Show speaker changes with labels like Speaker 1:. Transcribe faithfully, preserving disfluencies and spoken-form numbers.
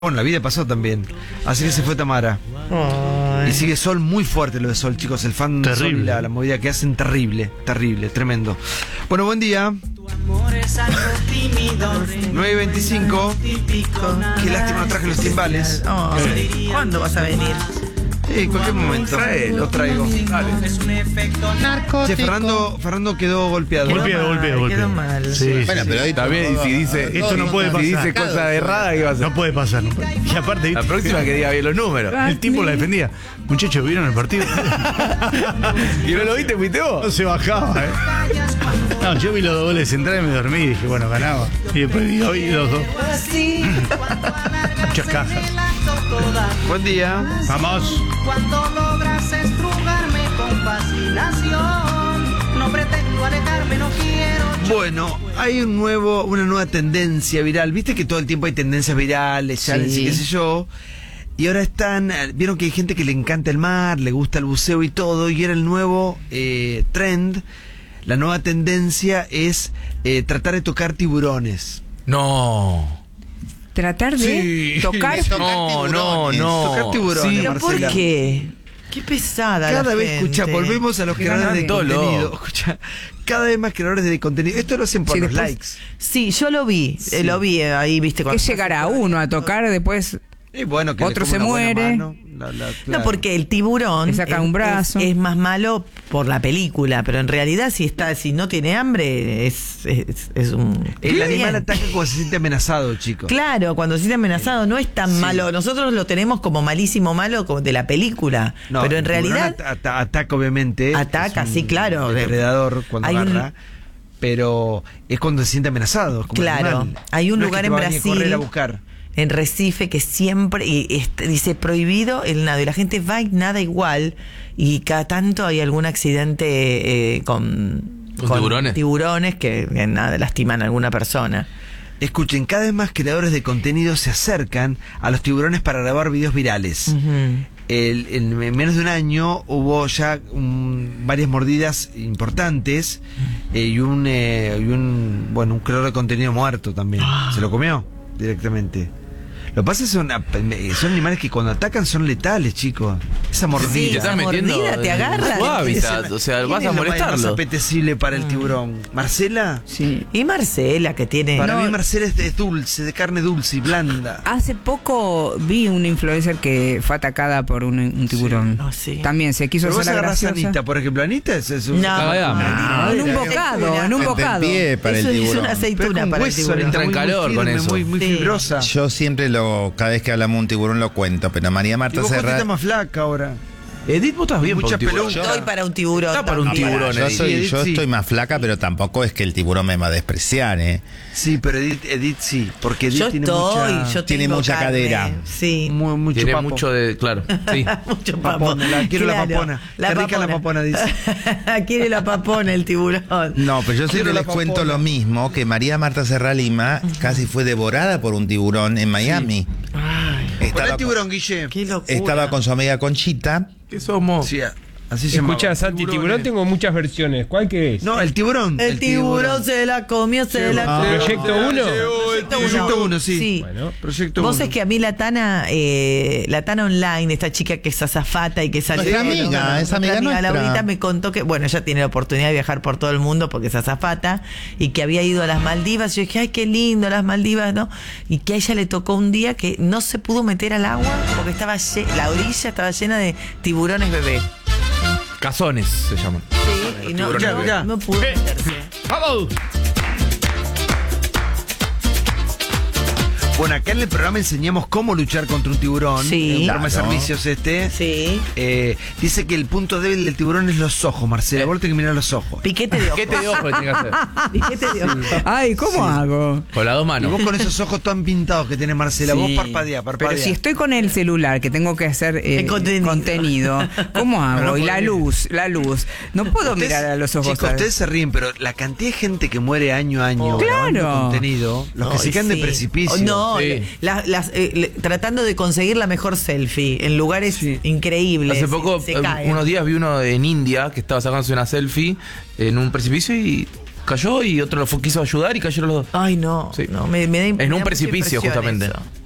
Speaker 1: Bueno, la vida pasó también. Así que se fue Tamara. Ay. Y sigue Sol muy fuerte lo de Sol, chicos. El fan de Sol y la, la movida que hacen, terrible, terrible, tremendo. Bueno, buen día. nueve y veinticinco. Qué lástima no traje los timbales.
Speaker 2: Oh, ¿cuándo vas a venir?
Speaker 1: Sí, en cualquier momento. Lo traigo. Dale. Che, Fernando, Fernando quedó golpeado.
Speaker 3: Golpeado, golpeado, golpeado.
Speaker 2: Quedó mal.
Speaker 3: Sí,
Speaker 4: bueno,
Speaker 3: sí,
Speaker 4: pero ahí
Speaker 3: está bien.
Speaker 4: Y
Speaker 3: si dice, esto no puede pasar.
Speaker 4: Si dice cosas erradas, ¿qué va a hacer?
Speaker 3: No puede pasar. No puede. Y aparte,
Speaker 4: La próxima que diga bien los números.
Speaker 3: el tipo la defendía. Muchachos, ¿vieron el partido?
Speaker 4: ¿Y no lo viste, fuiste vos?
Speaker 3: No se bajaba, ¿eh? No, yo vi los dos goles centrales y me dormí y dije, bueno, ganaba. Y después vi hoy los dos. Muchas cajas.
Speaker 1: Buen día.
Speaker 3: Vamos.
Speaker 5: Cuando logras estrugarme con fascinación, no pretendo alejarme, no quiero.
Speaker 1: Bueno, hay un nuevo, una nueva tendencia viral. Viste que todo el tiempo hay tendencias virales, ya
Speaker 2: Sí.
Speaker 1: qué sé yo. Y ahora están, vieron que hay gente que le encanta el mar, le gusta el buceo y todo, y era el nuevo eh, trend. La nueva tendencia es eh, tratar de tocar tiburones.
Speaker 4: No.
Speaker 6: Tratar de
Speaker 4: Sí.
Speaker 6: tocar.
Speaker 4: No, no, no.
Speaker 1: Tocar tiburones,
Speaker 4: Sí,
Speaker 2: ¿Pero por
Speaker 1: Marcela.
Speaker 2: qué? Qué pesada
Speaker 1: Cada
Speaker 2: la
Speaker 1: vez,
Speaker 2: gente.
Speaker 1: escucha, volvemos a los
Speaker 6: Qué
Speaker 1: creadores de
Speaker 6: ganas de-
Speaker 1: contenido. Escucha, cada vez más creadores de contenido. Esto lo hacen por
Speaker 6: Sí,
Speaker 1: los
Speaker 6: después-
Speaker 1: likes.
Speaker 2: Sí, yo lo vi,
Speaker 1: Sí.
Speaker 2: eh, lo vi eh, ahí, viste.
Speaker 6: Que
Speaker 2: cuando-
Speaker 6: llegará uno a tocar, después
Speaker 1: Y bueno, que
Speaker 6: Otro
Speaker 1: le
Speaker 6: se
Speaker 1: ponga una buena
Speaker 6: muere.
Speaker 1: mano, la- la-
Speaker 2: No,
Speaker 1: claro.
Speaker 2: porque el tiburón
Speaker 6: Le saca
Speaker 2: es,
Speaker 6: un brazo.
Speaker 2: es- es más malo por la película, pero en realidad si está, si no tiene hambre, es, es, es un...
Speaker 1: El
Speaker 2: es
Speaker 1: animal
Speaker 2: bien.
Speaker 1: ataca cuando se siente amenazado, chicos.
Speaker 2: Claro, cuando se siente amenazado no es tan
Speaker 1: Sí.
Speaker 2: malo. Nosotros lo tenemos como malísimo malo como de la película.
Speaker 1: No,
Speaker 2: pero en
Speaker 1: el tiburón
Speaker 2: realidad
Speaker 1: at- at- ataca, obviamente.
Speaker 2: Ataca,
Speaker 1: es un
Speaker 2: sí, claro.
Speaker 1: Depredador cuando
Speaker 2: Hay un-
Speaker 1: agarra. Pero es cuando se siente amenazado. Como
Speaker 2: Claro.
Speaker 1: animal.
Speaker 2: Hay un
Speaker 1: No es
Speaker 2: lugar
Speaker 1: que te
Speaker 2: en
Speaker 1: va a venir a
Speaker 2: Brasil-
Speaker 1: correr a buscar.
Speaker 2: en Recife que siempre y, este, dice prohibido el nado y la gente va y nada igual y cada tanto hay algún accidente eh, con,
Speaker 4: ¿Con tiburones?
Speaker 2: tiburones que, que nada lastiman a alguna persona.
Speaker 1: Escuchen, cada vez más creadores de contenido se acercan a los tiburones para grabar videos virales.
Speaker 2: Ujú.
Speaker 1: El- en menos de un año hubo ya un- varias mordidas importantes eh, y un eh, y un bueno un creador de contenido muerto también. Se lo comió directamente. Lo que pasa es que son, son animales que cuando atacan son letales, chicos. Esa
Speaker 2: Sí,
Speaker 1: mordida.
Speaker 4: te estás
Speaker 2: esa
Speaker 4: metiendo
Speaker 2: mordida te
Speaker 4: en
Speaker 2: agarra.
Speaker 4: su hábitat, o sea,
Speaker 1: ¿Quién
Speaker 4: vas
Speaker 1: es
Speaker 4: a
Speaker 1: la más- más
Speaker 4: molestarlo.
Speaker 1: apetecible para el tiburón? ¿Marcela?
Speaker 6: sí.
Speaker 2: Y Marcela que tiene
Speaker 1: Para
Speaker 2: no,
Speaker 1: mí Marcela es de dulce, de carne dulce y blanda.
Speaker 6: Hace poco vi una influencer que fue atacada por un, un tiburón.
Speaker 2: no, sí.
Speaker 6: También se quiso
Speaker 1: Pero vos
Speaker 6: hacer la
Speaker 1: agarrás a
Speaker 6: graciosa.
Speaker 1: Anita, por ejemplo, Anita es, es un...
Speaker 2: No,
Speaker 4: Ah,
Speaker 6: En un bocado, en un bocado.
Speaker 4: pie para
Speaker 2: Eso
Speaker 4: el
Speaker 2: es
Speaker 4: tiburón.
Speaker 2: una
Speaker 1: Pero
Speaker 2: aceituna
Speaker 1: con
Speaker 2: para el
Speaker 1: hueso,
Speaker 2: tiburón.
Speaker 1: Anita,
Speaker 4: Entra en
Speaker 1: muy,
Speaker 4: calor
Speaker 1: muy
Speaker 4: con
Speaker 1: firme,
Speaker 4: eso.
Speaker 1: muy, muy
Speaker 2: Sí.
Speaker 1: fibrosa.
Speaker 7: Yo siempre lo, cada vez que hablamos de un tiburón lo cuento, pero María
Speaker 1: Y
Speaker 7: Marta
Speaker 1: vos José,
Speaker 7: Serra.
Speaker 1: estás más flaca ahora.
Speaker 4: Edith, vos estás bien
Speaker 1: Mucha
Speaker 4: por un tiburón.
Speaker 1: peluca.
Speaker 2: Estoy para un tiburón.
Speaker 4: Está para un
Speaker 2: también.
Speaker 4: tiburón,
Speaker 7: Yo,
Speaker 4: Edith.
Speaker 7: soy,
Speaker 1: Edith,
Speaker 7: yo
Speaker 1: sí.
Speaker 7: estoy más flaca, pero tampoco es que el tiburón me va a despreciar, ¿eh?
Speaker 1: Sí, pero Edith, Edith sí, porque Edith
Speaker 2: Yo
Speaker 1: tiene
Speaker 2: estoy,
Speaker 1: mucha...
Speaker 2: yo
Speaker 7: tiene
Speaker 2: tengo
Speaker 7: mucha
Speaker 2: carne,
Speaker 7: cadera.
Speaker 2: Sí.
Speaker 1: mu- mucho
Speaker 4: Tiene
Speaker 1: papo.
Speaker 4: mucho de. Claro, sí.
Speaker 2: Mucho papo.
Speaker 1: Papona, la- quiero la papona. Qué rica la papona, dice.
Speaker 2: Quiere la papona el tiburón.
Speaker 7: No, pero yo
Speaker 1: Quiero
Speaker 7: siempre
Speaker 1: la
Speaker 7: les cuento
Speaker 1: papona.
Speaker 7: lo mismo, que María Marta Serra Lima casi fue devorada por un tiburón en Miami.
Speaker 2: Ay,
Speaker 1: Con
Speaker 7: Estaba,
Speaker 1: el tiburón, Guille.
Speaker 2: qué locura.
Speaker 7: estaba con su amiga Conchita.
Speaker 4: ¿Qué somos?
Speaker 1: Sí, así se llama.
Speaker 8: Escuchá, Santi, tiburón tengo muchas versiones. ¿Cuál que es?
Speaker 1: No, el tiburón.
Speaker 2: El tiburón se la comió, se la comió.
Speaker 8: ¿Proyecto uno?
Speaker 1: Proyecto uno, sí.
Speaker 2: Sí.
Speaker 8: Bueno.
Speaker 1: Proyecto
Speaker 2: Vos
Speaker 1: uno.
Speaker 2: es que a mí la Tana, eh, la Tana Online, esta chica que es azafata y que sale...
Speaker 7: Nuestra amiga, es amiga nuestra.
Speaker 2: Laurita me contó que, bueno, ella tiene la oportunidad de viajar por todo el mundo porque es azafata y que había ido a las Maldivas. Yo dije, ay, qué lindo las Maldivas, ¿no? Y que a ella le tocó un día que no se pudo meter al agua porque estaba lle- la orilla estaba llena de tiburones bebé.
Speaker 4: Cazones se llaman.
Speaker 2: Sí, y no,
Speaker 4: Tiburones
Speaker 2: no,
Speaker 1: bebé.
Speaker 2: no pudo meterse.
Speaker 4: ¡Vamos!
Speaker 1: Bueno, acá en el programa enseñamos cómo luchar contra un tiburón.
Speaker 2: Sí.
Speaker 1: En un programa de
Speaker 7: Claro.
Speaker 1: servicios este.
Speaker 2: Sí.
Speaker 1: Eh, dice que el punto débil del tiburón es los ojos, Marcela. Vos tenés que mirar los ojos.
Speaker 2: Piquete de ojo.
Speaker 4: ¿Qué te de ojo le tiene que hacer?
Speaker 2: Piquete de ojo.
Speaker 6: Ay, ¿cómo hago?
Speaker 4: Con las dos
Speaker 1: Y
Speaker 4: manos.
Speaker 1: vos con esos ojos tan pintados que tenés, Marcela, vos
Speaker 6: Sí.
Speaker 1: parpadea, parpadea.
Speaker 6: Pero si estoy con el celular, que tengo que hacer eh,
Speaker 2: El contenido.
Speaker 6: contenido. ¿Cómo hago?
Speaker 1: No, no
Speaker 6: y la
Speaker 1: podés.
Speaker 6: luz, la luz. No puedo
Speaker 1: Ustedes-
Speaker 6: mirar a los ojos.
Speaker 1: Chicos,
Speaker 6: ¿sabes?
Speaker 1: ustedes se ríen, pero la cantidad de gente que muere año a año
Speaker 2: Oh.
Speaker 1: grabando
Speaker 6: Claro.
Speaker 1: contenido, los que
Speaker 2: Ay,
Speaker 1: se caen de
Speaker 2: sí.
Speaker 1: precipicio.
Speaker 2: Oh, no,
Speaker 4: Sí.
Speaker 2: le- la- las, eh, le- tratando de conseguir la mejor selfie en lugares increíbles.
Speaker 4: Hace poco,
Speaker 2: se,
Speaker 4: eh,
Speaker 2: se caen.
Speaker 4: unos días vi uno en India que estaba sacándose una selfie en un precipicio y cayó y otro lo fue- quiso ayudar y cayeron los dos.
Speaker 2: Ay, no.
Speaker 4: Sí.
Speaker 2: no me, me da, me
Speaker 4: En
Speaker 2: da
Speaker 4: un
Speaker 2: mucha
Speaker 4: precipicio,
Speaker 2: impresión
Speaker 4: justamente.
Speaker 2: eso.